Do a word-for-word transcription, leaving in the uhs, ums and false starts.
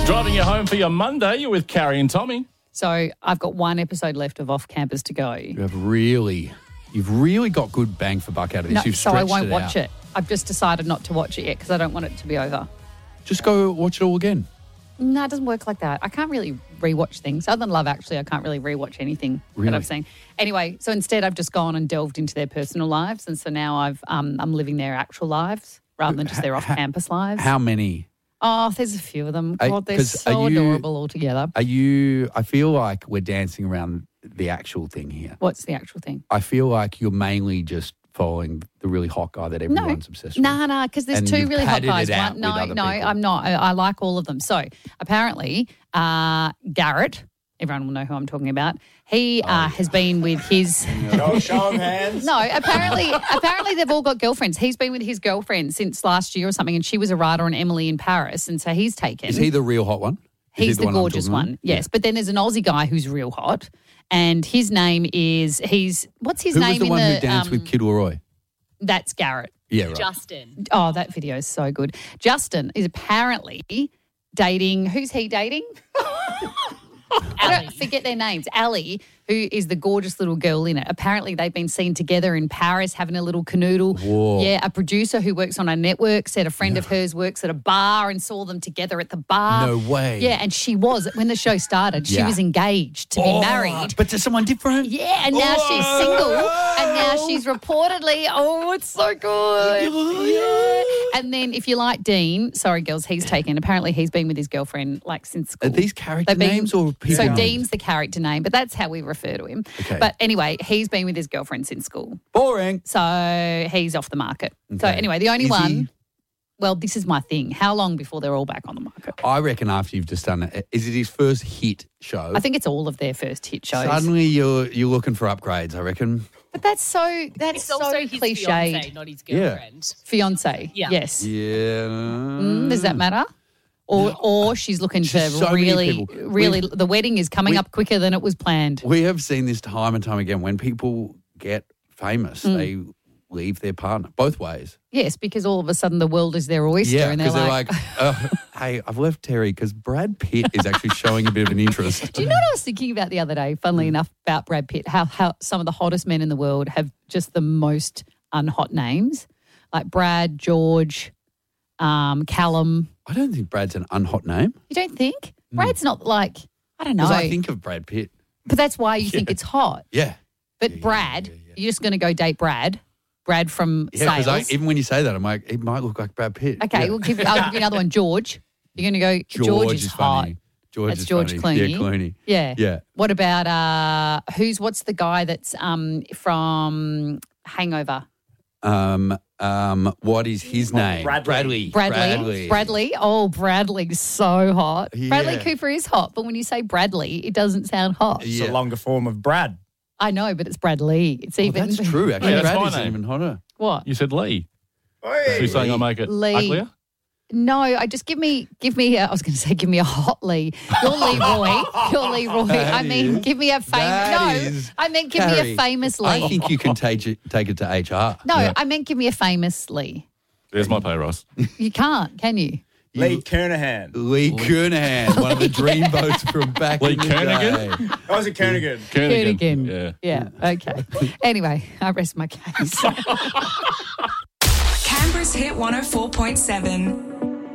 Driving you home for your Monday, you're with Carrie and Tommy. So I've got one episode left of Off Campus to go. You have really, you've really got good bang for buck out of this. No, You've so I stretched won't it watch out. it. I've just decided not to watch it yet because I don't want it to be over. Just go watch it all again. No, it doesn't work like that. I can't really rewatch things. Other than Love Actually, I can't really rewatch anything Really? that I've seen. Anyway, so instead I've just gone and delved into their personal lives, and so now I've um, I'm living their actual lives rather than just their off-campus lives. How many? Oh, there's a few of them. Are- God, they're 'cause so are you- adorable all together. Are you, I feel like we're dancing around the actual thing here. What's the actual thing? I feel like you're mainly just following the really hot guy that everyone's obsessed with. No, no, because there's And two you've really hot padded guys. it out One, no, with other no, people. I'm not. I, I like all of them. So apparently, uh, Garrett, everyone will know who I'm talking about. He Oh, uh, has been with his. Show, show 'em hands. No, apparently, apparently they've all got girlfriends. He's been with his girlfriend since last year or something, and she was a writer on Emily in Paris, and so he's taken. Is he the real hot one? Is he He's the, I'm gorgeous talking about? one, yes. But then there's an Aussie guy who's real hot, and his name is he's what's his Who name was the in one the who danced um, with Kid Leroy? That's Garrett. Yeah, right. Justin. Oh, that video is so good. Justin is apparently dating. Who's he dating? I don't forget their names. Ali, who is the gorgeous little girl in it. Apparently, they've been seen together in Paris having a little canoodle. Whoa. Yeah, a producer who works on a network said a friend of hers works at a bar and saw them together at the bar. No way. Yeah, and she was when the show started. She Yeah. was engaged to be Oh, married. But to someone different? Yeah, and now she's Oh. single, and now she's reportedly, oh, it's so good. Yeah. And then if you like Dean, sorry, girls, he's taken. Apparently he's been with his girlfriend like since school. Are these character They've been- names or people So names? Dean's the character name, but that's how we refer to him. Okay. But anyway, he's been with his girlfriend since school. Boring. So he's off the market. So Okay. anyway, the only Is one, he- well, this is my thing. How long before they're all back on the market? I reckon after you've just done it, is it his first hit show? I think it's all of their first hit shows. Suddenly you're you're looking for upgrades, I reckon. But that's so, that's It's so also his cliched. fiance, not his girlfriend. Fiance, Yeah. yes. Yeah. Mm, does that matter? Or or she's looking to Just so many really, people. really, We've- the wedding is coming we- up quicker than it was planned. We have seen this time and time again. When people get famous, Mm. they leave their partner both ways. Yes, because all of a sudden the world is their oyster, Yeah, and they're because they're like, like, uh, hey, I've left Terry because Brad Pitt is actually showing a bit of an interest. do you know what I was thinking about the other day, funnily enough, about Brad Pitt, how, how some of the hottest men in the world have just the most unhot names, like Brad, George, um, Callum. I don't think Brad's an unhot name. You don't think? Brad's not like, I don't know, Because I think of Brad Pitt. but that's why you think it's hot. Yeah. But Yeah, yeah, Brad, yeah, yeah. you're just going to go date Brad, Brad from Yeah, Sales. because even when you say that, I'm like, he might look like Brad Pitt. Okay, Yeah. we'll give you, I'll give you another one. George. You're going to go, George, George is, is hot. funny. George That's is George funny. Clooney. Yeah, Clooney. Yeah. Yeah. What about, uh, who's, what's the guy that's um from Hangover? Um, um, what is his name? Bradley. Bradley. Bradley. Bradley. Oh, Bradley's so hot. Yeah. Bradley Cooper is hot, but when you say Bradley, it doesn't sound hot. It's Yeah. a longer form of Brad. I know, but it's Bradley. It's Oh, even. that's true, actually. Yeah, that's Brad my isn't name. even hotter. What? You said Lee. Hey. You're saying I make it Lee. uglier? No, I just give me, give me. A, I was going to say, give me a hot Lee. You're Leroy. You're Leroy. I mean, is- give me a famous. that No, is- I meant give me Carrie, a famous Lee. I think you can take it, take it to H R. no, Yeah. I meant give me a famous Lee. There's my pay rise. You can't, can you? Lee Kernahan. Lee Kernahan, one of the dreamboats from back Lee in the Kernaghan? day. Oh, was it Kernigan? Kernigan. Kernigan. Yeah. Yeah. Okay. Anyway, I rest my case. Canberra's Hit one oh four point seven.